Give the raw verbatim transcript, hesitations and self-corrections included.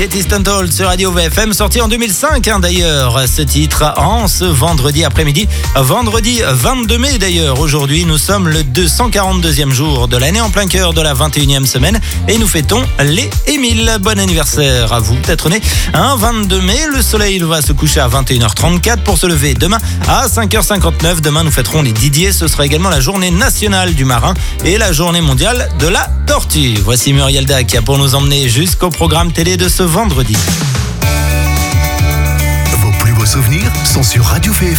Katie Stanton sur Radio V F M, sorti en deux mille cinq hein, d'ailleurs, ce titre en ce vendredi après-midi, vendredi vingt-deux mai d'ailleurs. Aujourd'hui, nous sommes le deux cent quarante-deuxième jour de l'année en plein cœur de la vingt et unième semaine et nous fêtons les Émile. Bon anniversaire à vous d'être né un vingt-deux mai. Le soleil va se coucher à vingt et une heures trente-quatre pour se lever demain à cinq heures cinquante-neuf. Demain, nous fêterons les Didier. Ce sera également la journée nationale du marin et la journée mondiale de la tortue. Voici Muriel Dac pour nous emmener jusqu'au programme télé de ce vendredi. Vos plus beaux souvenirs sont sur Radio V F M.